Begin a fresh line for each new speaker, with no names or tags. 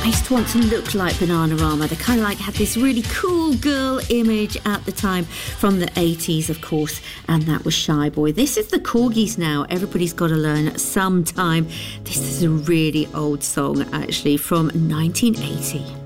I used to want to look like Bananarama. They kind of like had this really cool girl image at the time from the 80s, of course, and that was Shy Boy. This is the Corgis now. Everybody's got to learn sometime. This is a really old song, actually, from 1980.